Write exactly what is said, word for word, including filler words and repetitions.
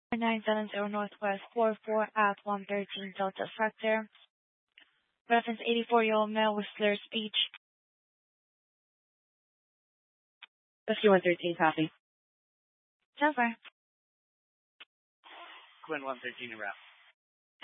nine seven zero Northwest four four at one thirteen Delta Sector. Reference eighty-four-year-old male with slurred speech. Rescue one thirteen, copy. Jennifer. Quinn one thirteen, around.